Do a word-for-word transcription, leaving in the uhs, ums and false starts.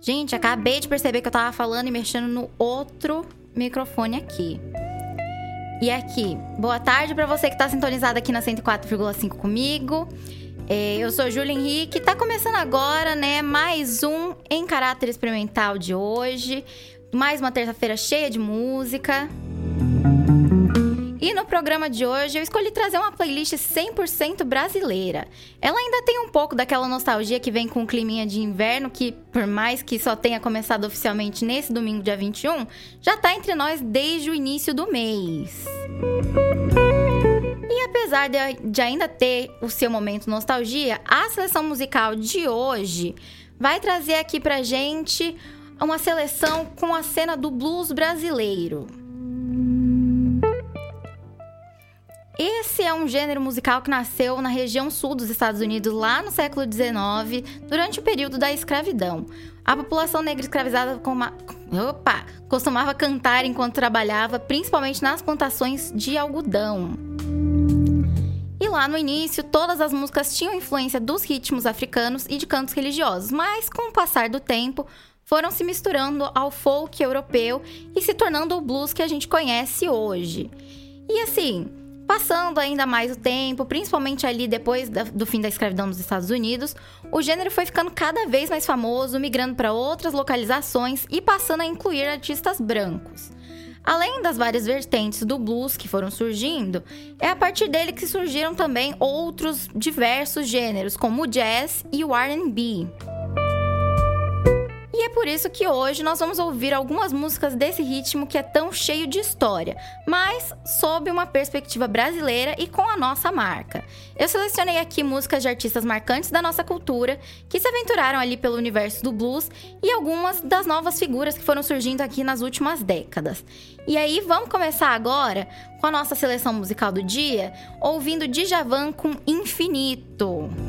Gente, acabei de perceber que eu tava falando e mexendo no outro microfone aqui. E aqui, boa tarde pra você que tá sintonizado aqui na cento e quatro vírgula cinco comigo. É, eu sou Júlia Henrique, tá começando agora, né, mais um Em Caráter Experimental de hoje. Mais uma terça-feira cheia de música. E no programa de hoje eu escolhi trazer uma playlist cem por cento brasileira. Ela ainda tem um pouco daquela nostalgia que vem com o climinha de inverno, que por mais que só tenha começado oficialmente nesse domingo, dia vinte e um, já tá entre nós desde o início do mês. E apesar de, de ainda ter o seu momento nostalgia, a seleção musical de hoje vai trazer aqui pra gente uma seleção com a cena do blues brasileiro. Esse é um gênero musical que nasceu na região sul dos Estados Unidos, lá no século dezenove, durante o período da escravidão. A população negra escravizada coma... Opa! costumava cantar enquanto trabalhava, principalmente nas plantações de algodão. E lá no início, todas as músicas tinham influência dos ritmos africanos e de cantos religiosos, mas com o passar do tempo, foram se misturando ao folk europeu e se tornando o blues que a gente conhece hoje. E assim, passando ainda mais o tempo, principalmente ali depois da, do fim da escravidão nos Estados Unidos, o gênero foi ficando cada vez mais famoso, migrando para outras localizações e passando a incluir artistas brancos. Além das várias vertentes do blues que foram surgindo, é a partir dele que surgiram também outros diversos gêneros, como o jazz e o R and B. E é por isso que hoje nós vamos ouvir algumas músicas desse ritmo que é tão cheio de história, mas sob uma perspectiva brasileira e com a nossa marca. Eu selecionei aqui músicas de artistas marcantes da nossa cultura, que se aventuraram ali pelo universo do blues, e algumas das novas figuras que foram surgindo aqui nas últimas décadas. E aí vamos começar agora com a nossa seleção musical do dia, ouvindo Djavan com Infinito.